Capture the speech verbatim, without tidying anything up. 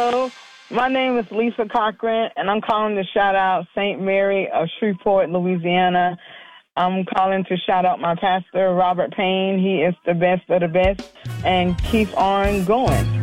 Hello. My name is Lisa Cochran, and I'm calling to shout out Saint Mary of Shreveport, Louisiana. I'm calling to shout out my pastor, Robert Payne. He is the best of the best, and keep on going.